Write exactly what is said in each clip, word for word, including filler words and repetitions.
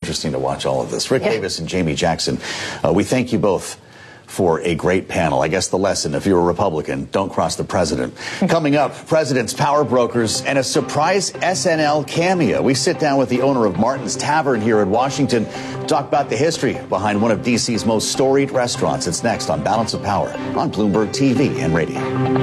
interesting to watch all of this. Rick yeah. Davis and Jamie Jackson, uh, we thank you both for a great panel. I guess the lesson, if you're a Republican, don't cross the president. Coming up, president's power brokers and a surprise S N L cameo. We sit down with the owner of Martin's Tavern here in Washington, talk about the history behind one of D C's most storied restaurants. It's next on Balance of Power on Bloomberg T V and radio.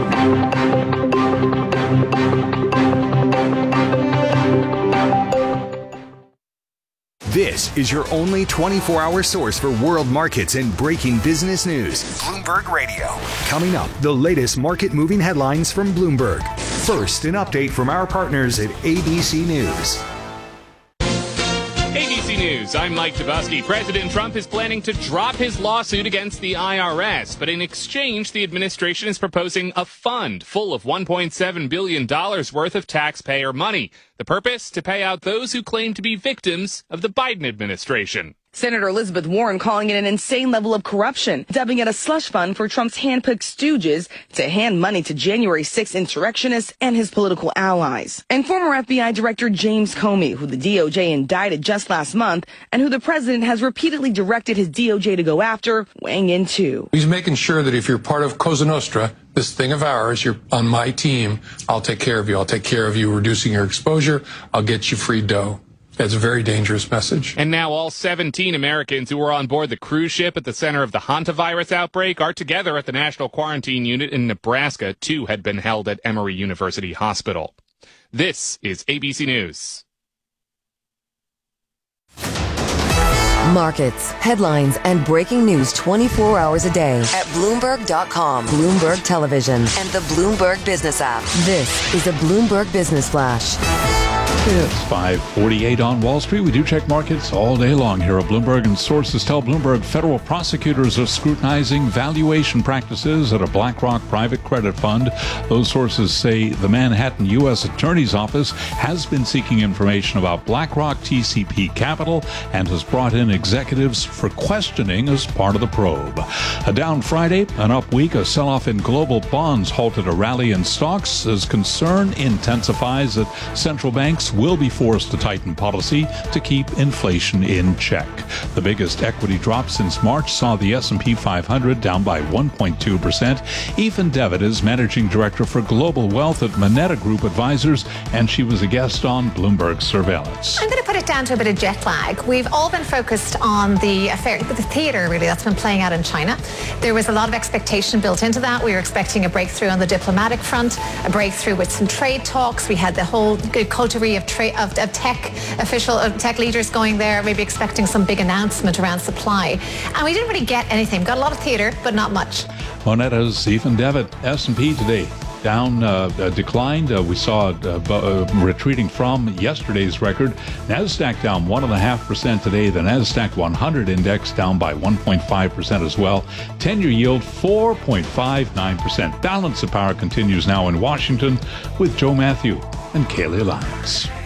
This is your only twenty-four hour source for world markets and breaking business news. Bloomberg Radio. Coming up, the latest market moving headlines from Bloomberg. First, an update from our partners at A B C News. A B C News, I'm Mike Dabowski. President Trump is planning to drop his lawsuit against the I R S, but in exchange, the administration is proposing a fund full of one point seven billion dollars worth of taxpayer money. The purpose? To pay out those who claim to be victims of the Biden administration. Senator Elizabeth Warren calling it an insane level of corruption, dubbing it a slush fund for Trump's handpicked stooges to hand money to January sixth insurrectionists and his political allies. And former F B I Director James Comey, who the D O J indicted just last month, and who the president has repeatedly directed his D O J to go after, weighing in too. He's making sure that if you're part of Cosa Nostra, this thing of ours, you're on my team, I'll take care of you. I'll take care of you reducing your exposure. I'll get you free dough. That's a very dangerous message. And now all seventeen Americans who were on board the cruise ship at the center of the hantavirus outbreak are together at the National Quarantine Unit in Nebraska. Two had been held at Emory University Hospital. This is A B C News. Markets, headlines, and breaking news twenty-four hours a day at Bloomberg dot com, Bloomberg Television, and the Bloomberg Business app. This is a Bloomberg Business Flash. It's five forty-eight on Wall Street. We do check markets all day long here at Bloomberg, and sources tell Bloomberg federal prosecutors are scrutinizing valuation practices at a BlackRock private credit fund. Those sources say the Manhattan U S Attorney's Office has been seeking information about BlackRock T C P Capital and has brought in executives for questioning as part of the probe. A down Friday, an up week, a sell-off in global bonds halted a rally in stocks as concern intensifies that central banks will be forced to tighten policy to keep inflation in check. The biggest equity drop since March saw the S and P five hundred down by one point two percent. Ethan Devitt is managing director for global wealth at Moneta Group Advisors, and she was a guest on Bloomberg Surveillance. I'm going to put it down to a bit of jet lag. We've all been focused on the affair, the theater really that's been playing out in China. There was a lot of expectation built into that. We were expecting a breakthrough on the diplomatic front, a breakthrough with some trade talks. We had the whole good coterie of, tra- of, of tech official, of tech leaders going there, maybe expecting some big announcement around supply. And we didn't really get anything. Got a lot of theater, but not much. Moneta's Ethan Devitt. S and P today down, uh, uh, declined. Uh, we saw it uh, uh, retreating from yesterday's record. NASDAQ down one point five percent today. The NASDAQ one hundred index down by one point five percent as well. ten-year yield four point five nine percent. Balance of Power continues now in Washington with Joe Matthew and Kaylee Lyons.